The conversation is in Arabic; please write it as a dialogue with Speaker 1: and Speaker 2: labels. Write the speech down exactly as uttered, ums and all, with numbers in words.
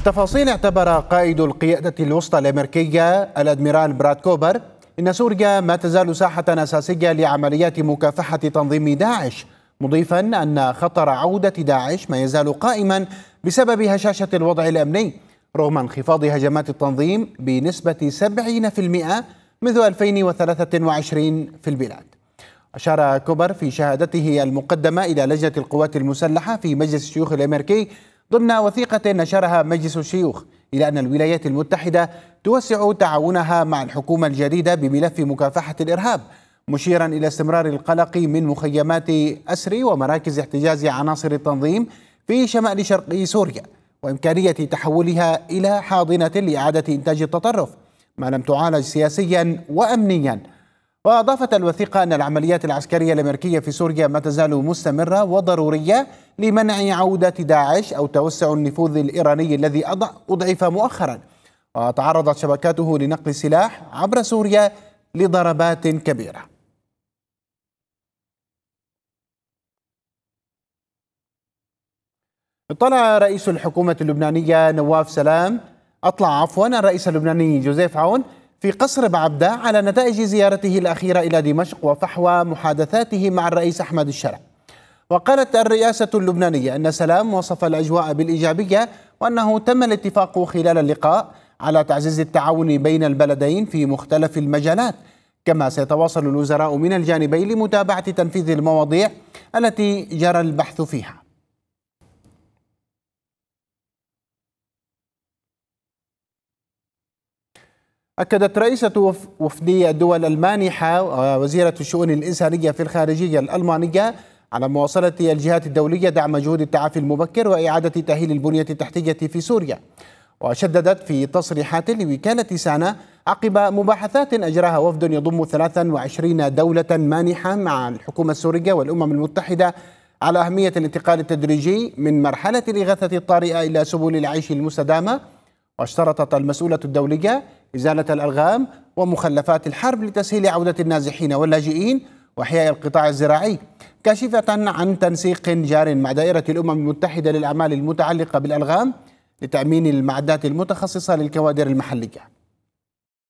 Speaker 1: بالتفاصيل، اعتبر قائد القيادة الوسطى الأمريكية الأدميرال براد كوبر إن سوريا ما تزال ساحة أساسية لعمليات مكافحة تنظيم داعش، مضيفا أن خطر عودة داعش ما يزال قائما بسبب هشاشة الوضع الأمني رغم انخفاض هجمات التنظيم بنسبة سبعين بالمئة منذ ألفين وثلاثة وعشرين في البلاد. أشار كوبر في شهادته المقدمة إلى لجنة القوات المسلحة في مجلس الشيوخ الأمريكي ضمن وثيقة نشرها مجلس الشيوخ إلى أن الولايات المتحدة توسع تعاونها مع الحكومة الجديدة بملف مكافحة الإرهاب، مشيرا إلى استمرار القلق من مخيمات أسر ومراكز احتجاز عناصر التنظيم في شمال شرق سوريا، وإمكانية تحولها إلى حاضنة لإعادة إنتاج التطرف ما لم تعالج سياسيا وأمنيا. وأضافت الوثيقة أن العمليات العسكرية الأمريكية في سوريا ما تزال مستمرة وضرورية لمنع عودة داعش أو توسع النفوذ الإيراني الذي أضعف مؤخرا، وتعرضت شبكاته لنقل السلاح عبر سوريا لضربات كبيرة. اطلع رئيس الحكومة اللبنانية نواف سلام أطلع عفوا الرئيس اللبناني جوزيف عون في قصر بعبدة على نتائج زيارته الأخيرة إلى دمشق وفحوى محادثاته مع الرئيس أحمد الشرع. وقالت الرئاسة اللبنانية أن سلام وصف الأجواء بالإيجابية، وأنه تم الاتفاق خلال اللقاء على تعزيز التعاون بين البلدين في مختلف المجالات، كما سيتواصل الوزراء من الجانبين لمتابعة تنفيذ المواضيع التي جرى البحث فيها. أكدت رئيسة وفدي الدول المانحة ووزيرة الشؤون الإنسانية في الخارجية الألمانية على مواصلة الجهات الدولية دعم جهود التعافي المبكر وإعادة تأهيل البنية التحتية في سوريا. وشددت في تصريحات لوكالة سانا عقب مباحثات أجراها وفد يضم ثلاث وعشرين دولة مانحة مع الحكومة السورية والأمم المتحدة على أهمية الانتقال التدريجي من مرحلة الإغاثة الطارئة إلى سبل العيش المستدامة. واشترطت المسؤولة الدولية إزالة الألغام ومخلفات الحرب لتسهيل عودة النازحين واللاجئين وإحياء القطاع الزراعي، كاشفة عن تنسيق جار مع دائرة الأمم المتحدة للأعمال المتعلقة بالألغام لتأمين المعدات المتخصصة للكوادر المحلية.